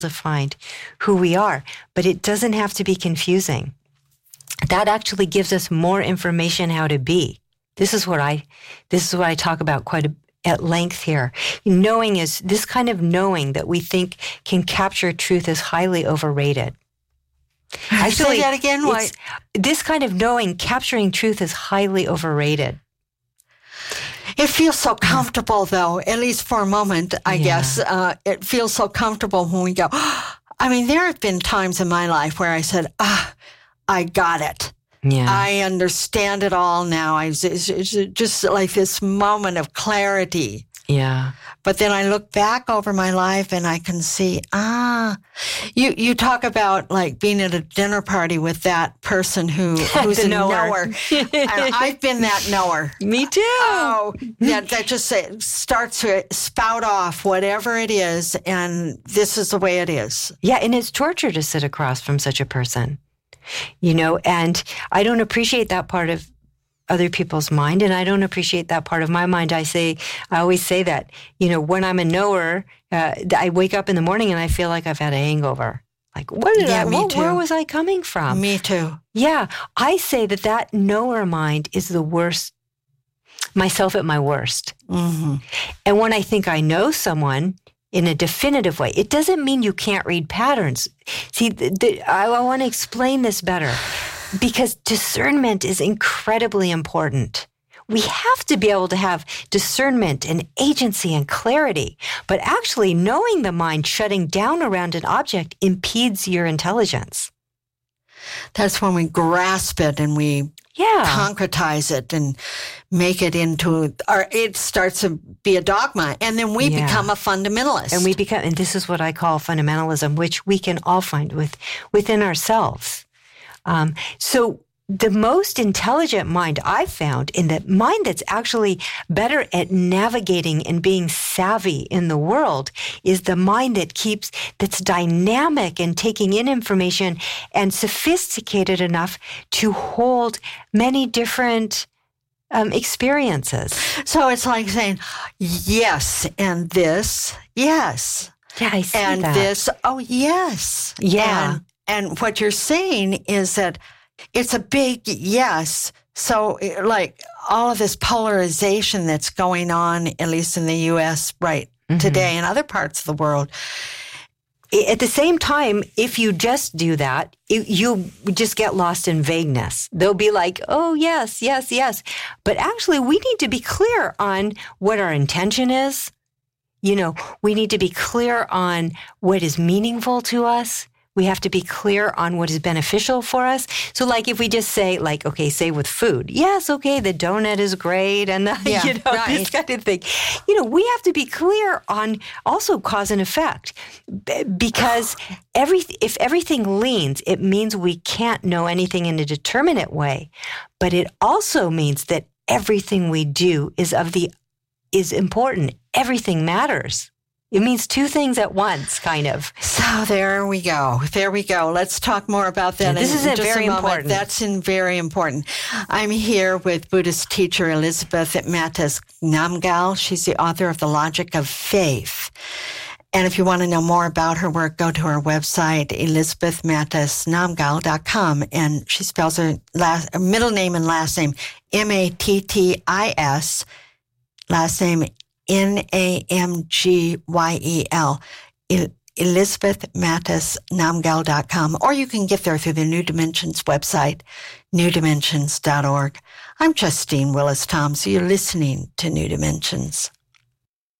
to find who we are, but it doesn't have to be confusing. That actually gives us more information how to be. This is what I talk about at length here. Knowing is this kind of knowing that we think can capture truth is highly overrated. Actually, say that again. This kind of knowing, capturing truth is highly overrated. It feels so comfortable, though, at least for a moment, I guess. It feels so comfortable when we go, I mean, there have been times in my life where I said, I got it. Yeah. I understand it all now. It's just like this moment of clarity. Yeah. But then I look back over my life and I can see, you talk about like being at a dinner party with that person who's a knower. And I've been that knower. Me too. Oh, that just starts to spout off whatever it is, and this is the way it is. Yeah, and it's torture to sit across from such a person, and I don't appreciate that part of other people's mind, and I don't appreciate that part of my mind. I always say that, when I'm a knower, I wake up in the morning and I feel like I've had a hangover. Like, where was I coming from? Me too. Yeah. I say that knower mind is the worst, myself at my worst. Mm-hmm. And when I think I know someone in a definitive way, it doesn't mean you can't read patterns. See, I want to explain this better. Because discernment is incredibly important. We have to be able to have discernment and agency and clarity. But actually, knowing the mind shutting down around an object impedes your intelligence. That's when we grasp it and we concretize it and make it into, or it starts to be a dogma. And then we become a fundamentalist. And this is what I call fundamentalism, which we can all find within ourselves. So the most intelligent mind I've found, in the mind that's actually better at navigating and being savvy in the world, is the mind that's dynamic and taking in information and sophisticated enough to hold many different experiences. So it's like saying, yes, and this, yes. Yeah, I see and that. This, oh, yes. Yeah. And what you're saying is that it's a big yes. So like all of this polarization that's going on, at least in the U.S. today and other parts of the world. At the same time, if you just do that, you just get lost in vagueness. They'll be like, oh, yes, yes, yes. But actually, we need to be clear on what our intention is. We need to be clear on what is meaningful to us. We have to be clear on what is beneficial for us. So like if we just say say with food, yes, okay, the donut is great and this kind of thing. We have to be clear on also cause and effect, because if everything leans, it means we can't know anything in a determinate way. But it also means that everything we do is important. Everything matters. It means two things at once, kind of. So there we go. Let's talk more about that. This is very important. That's very important. I'm here with Buddhist teacher Elizabeth Mattes Namgyal. She's the author of The Logic of Faith. And if you want to know more about her work, go to her website, elizabethmattesnamgyal.com. And she spells her middle name and last name Mattis, last name Namgyel, elizabethmattesnamgyal.com, or you can get there through the New Dimensions website, newdimensions.org. I'm Justine Willis Toms. You're listening to New Dimensions.